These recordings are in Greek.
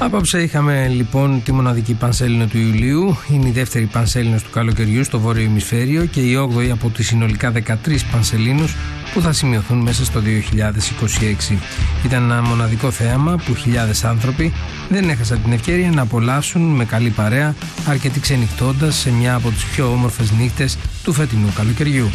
Απόψε είχαμε λοιπόν τη μοναδική πανσέλινο του Ιουλίου. Είναι η δεύτερη πανσέλινος του καλοκαιριού στο βόρειο ημισφαίριο και η 8η από τις συνολικά 13 πανσελίνους που θα σημειωθούν μέσα στο 2026. Ήταν ένα μοναδικό θέαμα που χιλιάδες άνθρωποι δεν έχασαν την ευκαιρία να απολαύσουν με καλή παρέα, αρκετοί ξενυχτώντας σε μια από τις πιο όμορφες νύχτες του φετινού καλοκαιριού.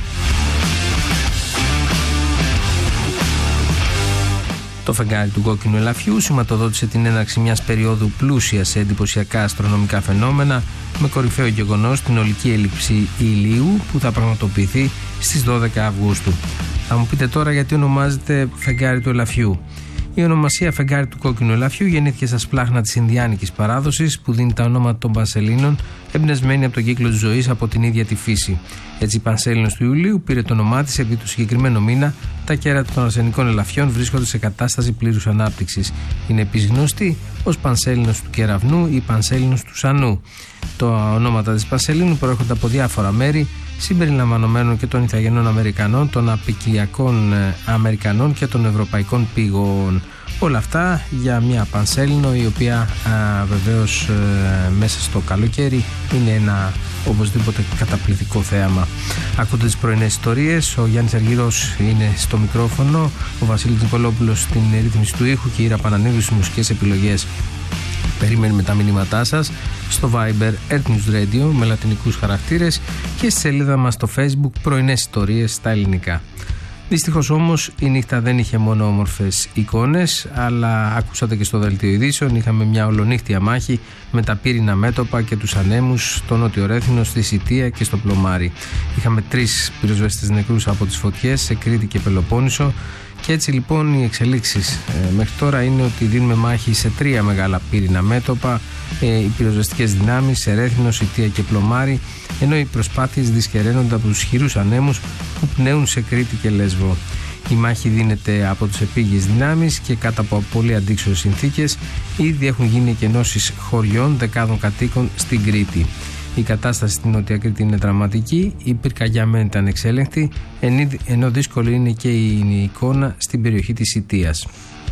Το φεγγάρι του κόκκινου ελαφιού σηματοδότησε την έναρξη μιας περίοδου πλούσια σε εντυπωσιακά αστρονομικά φαινόμενα, με κορυφαίο γεγονός την ολική έλλειψη ηλίου που θα πραγματοποιηθεί στις 12 Αυγούστου. Θα μου πείτε τώρα γιατί ονομάζεται φεγγάρι του ελαφιού. Η ονομασία φεγγάρι του κόκκινου ελαφιού γεννήθηκε στα σπλάχνα της Ινδιάνικης παράδοσης που δίνει τα ονόματα των Πανσελήνων, εμπνευσμένη από τον κύκλο της ζωής από την ίδια τη φύση. Έτσι, η Πανσέλινος του Ιουλίου πήρε το όνομά της επειδή το συγκεκριμένο μήνα τα κέρατα των αρσενικών ελαφιών βρίσκονται σε κατάσταση πλήρους ανάπτυξης. Είναι επίσης γνωστή ως Πανσέλινος του Κεραυνού ή Πανσέλινος του Σανού. Τα ονόματα της Πανσελίνου προέρχονται από διάφορα μέρη, συμπεριλαμβανομένων και των Ιθαγενών Αμερικανών, των Απικιακών Αμερικανών και των Ευρωπαϊκών Πηγών. Όλα αυτά για μια Πανσέλινο η οποία βεβαίως μέσα στο καλοκαίρι είναι ένα οπωσδήποτε καταπληκτικό θέαμα. Ακούτε τις πρωινές ιστορίες, ο Γιάννης Αργυρός είναι στο μικρόφωνο, ο Βασίλης Νικολόπουλος στην ρύθμιση του ήχου και η Ήρα Πανανίδου στις μουσικές επιλογές. Περιμένουμε τα μηνύματά σας στο Viber Earth News Radio με λατινικούς χαρακτήρες και στη σελίδα μας στο Facebook πρωινές ιστορίες στα ελληνικά. Δυστυχώς όμως η νύχτα δεν είχε μόνο όμορφες εικόνες, αλλά ακούσατε και στο δελτίο ειδήσεων, είχαμε μια ολονύχτια μάχη με τα πύρινα μέτωπα και τους ανέμους στο Νότιο Ρέθινο, στη Σιτία και στο Πλωμάρι. Είχαμε 3 πυροσβέστες νεκρούς από τις φωτιές σε Κρήτη και Πελοπόννησο. Και έτσι λοιπόν οι εξελίξεις μέχρι τώρα είναι ότι δίνουμε μάχη σε 3 μεγάλα πύρινα μέτωπα, οι πυροσβεστικές δυνάμεις σε Ρέθινο, Σιτία και Πλωμάρι, ενώ οι προσπάθειες δυσχεραίνονται από τους ισχυρούς ανέμους που πνέουν σε Κρήτη και Λέσβο. Η μάχη δίνεται από τις επίγειες δυνάμεις και κάτω από πολύ αντίξωες συνθήκες. Ήδη έχουν γίνει εκενώσεις χωριών δεκάδων κατοίκων στην Κρήτη. Η κατάσταση στην Νότια Κρήτη είναι δραματική, η πυρκαγιά μένει ανεξέλεγκτη, ενώ δύσκολη είναι και η εικόνα στην περιοχή της Σιτίας.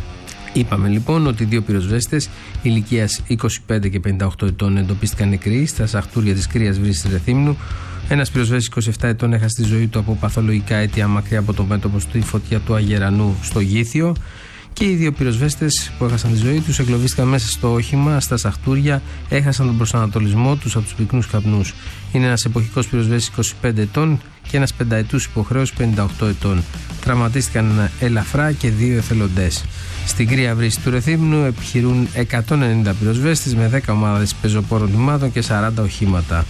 Είπαμε λοιπόν ότι 2 πυροσβέστες ηλικίας 25 και 58 ετών εντοπίστηκαν νεκροί στα σαχτούρια της Κρίας Βρύσης Ρεθύμνου. Ένας πυροσβέστης 27 ετών έχασε τη ζωή του από παθολογικά αίτια μακριά από το μέτωπο στη φωτιά του Αγερανού στο Γήθιο. Και οι 2 πυροσβέστες που έχασαν τη ζωή τους εγκλωβίστηκαν μέσα στο όχημα, στα σαχτούρια, έχασαν τον προσανατολισμό τους από τους πυκνούς καπνούς. Είναι ένας εποχικός πυροσβέστης 25 ετών και ένας πενταετούς υποχρέωσης 58 ετών. Τραυματίστηκαν ελαφρά και 2 εθελοντές. Στην Κρία Βρύση του Ρεθύμνου επιχειρούν 190 πυροσβέστες με 10 ομάδες πεζοπόρων τμήματων και 40 οχήματα.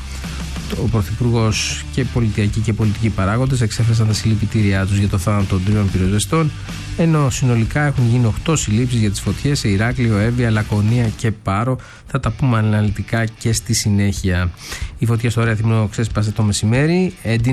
Ο Πρωθυπουργός και πολιτιακοί και πολιτικοί παράγοντες εξέφρασαν τα συλληπιτήριά τους για το θάνατο των 3 πυροσβεστών, ενώ συνολικά έχουν γίνει 8 συλλήψεις για τις φωτιές σε Ηράκλειο, Εύβοια, Λακωνία και Πάρο. Θα τα πούμε αναλυτικά και στη συνέχεια. Η φωτιά στο Ρέθυμνο ξέσπασε το μεσημέρι,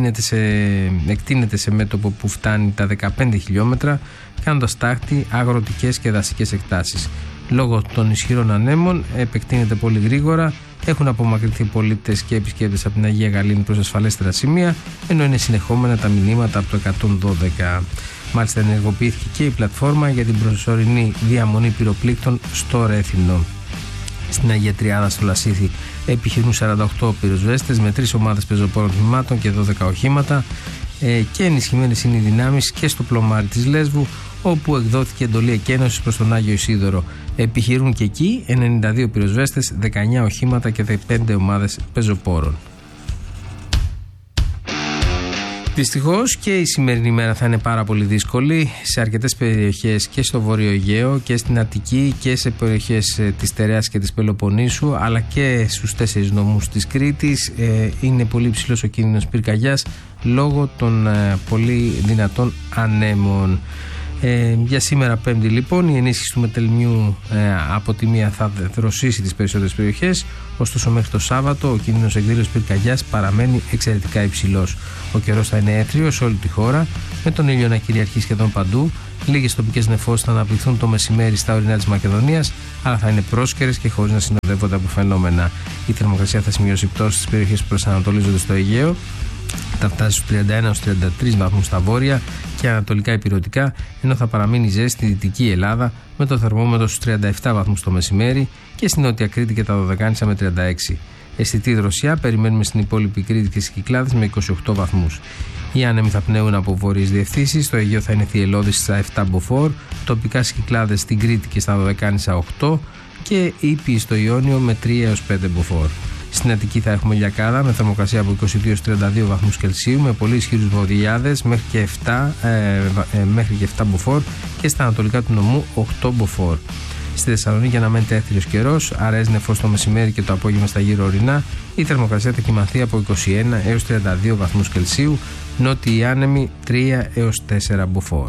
εκτείνεται σε μέτωπο που φτάνει τα 15 χιλιόμετρα, κάνοντας τάχτη αγροτικές και δασικές εκτάσεις. Λόγω των ισχυρών ανέμων επεκτείνεται πολύ γρήγορα. Έχουν απομακρυνθεί πολίτες και επισκέπτες από την Αγία Γαλήνη προς ασφαλέστερα σημεία, ενώ είναι συνεχόμενα τα μηνύματα από το 112. Μάλιστα, ενεργοποιήθηκε και η πλατφόρμα για την προσωρινή διαμονή πυροπλήκτων στο Ρέθυμνο. Στην Αγία Τριάδα στο Λασίθι επιχειρούν 48 πυροσβέστες με 3 ομάδες πεζοπόρων τμήματων και 12 οχήματα, και ενισχυμένες είναι οι δυνάμεις και στο Πλωμάρι της Λέσβου, όπου εκδόθηκε εντολή εκένωσης προς τον Άγιο Ισίδωρο. Επιχειρούν και εκεί 92 πυροσβέστες, 19 οχήματα και 15 ομάδες πεζοπόρων. Δυστυχώς και η σημερινή μέρα θα είναι πάρα πολύ δύσκολη σε αρκετές περιοχές και στο Βόρειο Αιγαίο και στην Αττική και σε περιοχές της Τερέας και της Πελοποννήσου, αλλά και στους 4 νομούς της Κρήτης. Είναι πολύ υψηλός ο κίνδυνος πυρκαγιάς λόγω των πολύ δυνατών ανέμων. Για σήμερα Πέμπτη λοιπόν η ενίσχυση του μετελμιού από τη μία θα δροσίσει τις περισσότερες περιοχές, ωστόσο μέχρι το Σάββατο ο κίνδυνος εκδήλωσης πυρκαγιάς παραμένει εξαιρετικά υψηλός. Ο καιρός θα είναι έθριος σε όλη τη χώρα, με τον ήλιο να κυριαρχεί σχεδόν παντού. Λίγες τοπικές νεφώσεις θα αναπτυχθούν το μεσημέρι στα ορεινά της Μακεδονίας, αλλά θα είναι πρόσκαιρες και χωρίς να συνοδεύονται από φαινόμενα. Η θερμοκρασία θα σημειώσει πτώση στις περιοχές που προσανατολίζονται στο Αιγαίο. Θα φτάσει στους 31-33 βαθμούς στα βόρεια και ανατολικά ηπειρωτικά, ενώ θα παραμείνει ζέστη στη Δυτική Ελλάδα με το θερμόμετρο στους 37 βαθμούς το μεσημέρι και στην Νότια Κρήτη και τα Δωδεκάνησα με 36. Αισθητή δροσιά περιμένουμε στην υπόλοιπη Κρήτη και στις Κυκλάδες με 28 βαθμούς. Οι άνεμοι θα πνέουν από βορειές διευθύνσεις, στο Αιγαίο θα είναι θυελλώδης στα 7 μποφόρ, τοπικά στις Κυκλάδες στην Κρήτη και στα Δωδεκάνησα 8 και ήπιοι στο Ιόνιο με 3 έως 5 μποφόρ. Στην Αττική θα έχουμε λιακάδα με θερμοκρασία από 22-32 βαθμούς Κελσίου με πολύ ισχυρούς βοδηλιάδες μέχρι και 7 μποφόρ και στα ανατολικά του νομού 8 μποφόρ. Στη Θεσσαλονίκη αναμένεται έθριος καιρός, αραιές νεφός το μεσημέρι και το απόγευμα στα γύρω ορεινά. Η θερμοκρασία θα κυμανθεί από 21 έως 32 βαθμούς Κελσίου, νότιοι άνεμοι 3 έως 4 μποφόρ.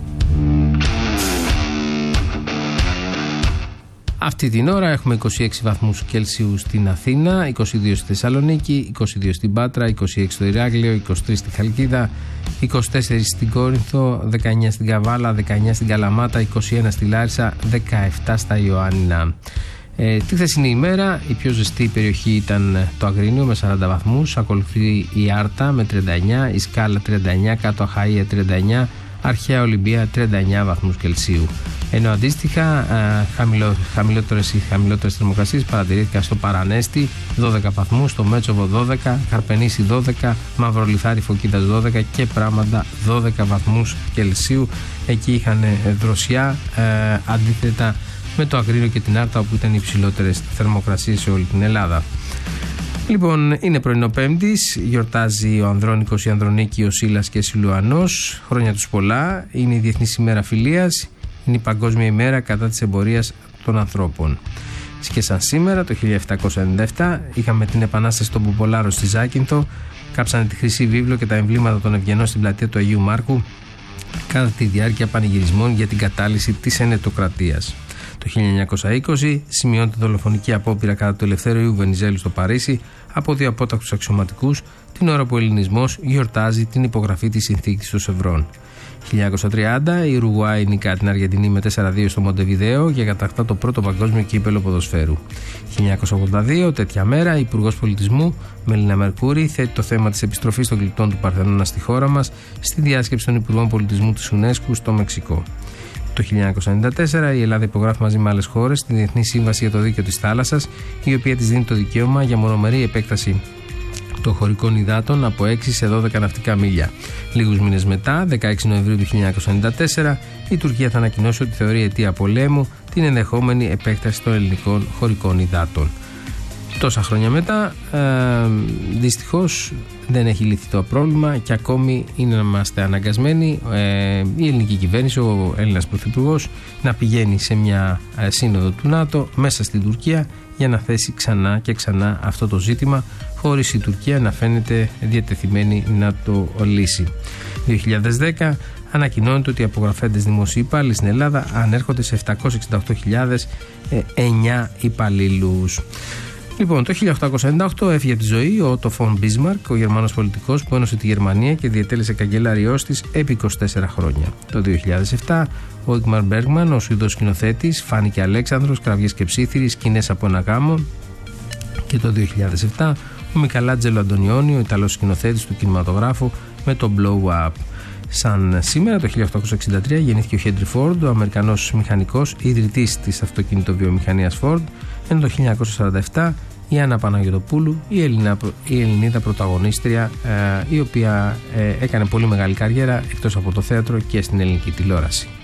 Αυτή την ώρα έχουμε 26 βαθμούς Κελσίου στην Αθήνα, 22 στη Θεσσαλονίκη, 22 στην Πάτρα, 26 στο Ηράκλειο, 23 στη Χαλκίδα, 24 στην Κόρινθο, 19 στην Καβάλα, 19 στην Καλαμάτα, 21 στη Λάρισα, 17 στα Ιωάννινα. Τη χθεσινή ημέρα η πιο ζεστή περιοχή ήταν το Αγρίνιο με 40 βαθμούς, ακολουθεί η Άρτα με 39, η Σκάλα 39, κάτω Αχαΐα 39, Αρχαία Ολυμπία 39 βαθμούς Κελσίου. Ενώ αντίστοιχα χαμηλότερες θερμοκρασίες παρατηρήθηκαν στο Παρανέστη 12 βαθμούς, στο Μέτσοβο 12, Καρπενήσι 12, Μαυρολιθάρι Φωκίδας 12 και Πράματα 12 βαθμούς Κελσίου. Εκεί είχαν δροσιά, αντίθετα με το Αγρίνιο και την Άρτα όπου ήταν οι υψηλότερες θερμοκρασίες σε όλη την Ελλάδα. Λοιπόν, είναι πρωινό Πέμπτης, γιορτάζει ο Ανδρώνικος, η Ανδρονίκη, ο Σύλλας και ο Σιλουανός. Χρόνια τους πολλά. Είναι η Διεθνής ημέρα φιλίας, είναι η Παγκόσμια ημέρα κατά της εμπορίας των ανθρώπων. Και σαν σήμερα, το 1797, είχαμε την επανάσταση των Ποπολάρων στη Ζάκυνθο, κάψανε τη Χρυσή Βίβλο και τα εμβλήματα των Ευγενών στην πλατεία του Αγίου Μάρκου κατά τη διάρκεια πανηγυρισμών για την κατάλυση της ενετοκρατίας. Το 1920 σημειώνεται δολοφονική απόπειρα κατά του Ελευθέριου Βενιζέλου στο Παρίσι από δύο απότακτους αξιωματικούς την ώρα που ο ελληνισμός γιορτάζει την υπογραφή της συνθήκης του Σεβρών. 1930 η Ουρουγουάη νικά την Αργεντινή με 4-2 στο Μοντεβιδέο και κατακτά το πρώτο παγκόσμιο κύπελο ποδοσφαίρου. 1982, τέτοια μέρα, η Υπουργός Πολιτισμού Μελίνα Μερκούρη θέτει το θέμα της επιστροφής των γλυπτών του Παρθενώνα στη χώρα μας στη διάσκεψη των Υπουργών Πολιτισμού της UNESCO στο Μεξικό. Το 1994 η Ελλάδα υπογράφει μαζί με άλλες χώρες τη Διεθνή Σύμβαση για το Δίκαιο της Θάλασσας, η οποία της δίνει το δικαίωμα για μονομερή επέκταση των χωρικών υδάτων από 6 σε 12 ναυτικά μίλια. Λίγους μήνες μετά, 16 Νοεμβρίου του 1994, η Τουρκία θα ανακοινώσει ότι θεωρεί αιτία πολέμου την ενδεχόμενη επέκταση των ελληνικών χωρικών υδάτων. Τόσα χρόνια μετά, δυστυχώς δεν έχει λυθεί το πρόβλημα και ακόμη είμαστε αναγκασμένοι η ελληνική κυβέρνηση, ο Έλληνας Πρωθυπουργός, να πηγαίνει σε μια σύνοδο του ΝΑΤΟ μέσα στην Τουρκία για να θέσει ξανά και ξανά αυτό το ζήτημα, χωρίς η Τουρκία να φαίνεται διατεθειμένη να το λύσει. 2010 ανακοινώνεται ότι οι απογραφέντες δημοσίοι υπάλληλοι στην Ελλάδα ανέρχονται σε 768.009 υπαλλήλους. Λοιπόν, το 1898 έφυγε από τη ζωή ο Ότο Φον Μπίσμαρκ, ο Γερμανός πολιτικός που ένωσε τη Γερμανία και διετέλεσε καγκελάριός της επί 24 χρόνια. Το 2007 ο Ίγμαρ Μπέργμαν, ο Σουηδός σκηνοθέτης, Φάνηκε Αλέξανδρος, Κραυγές και ψήθυροι, σκηνές από ένα γάμο. Και το 2007 ο Μικαλάντζελο Αντωνιόνι, ο Ιταλός σκηνοθέτης του κινηματογράφου, με το Blow Up. Σαν σήμερα, το 1863 γεννήθηκε ο Χέντρι Φόρντ, ο Αμερικανός μηχανικός, ιδρυτής της αυτοκινητοβιομηχανίας Ford, ενώ το 1947 η Άννα Παναγιωτοπούλου, η Ελληνίδα πρωταγωνίστρια, η οποία έκανε πολύ μεγάλη καριέρα εκτός από το θέατρο και στην ελληνική τηλεόραση.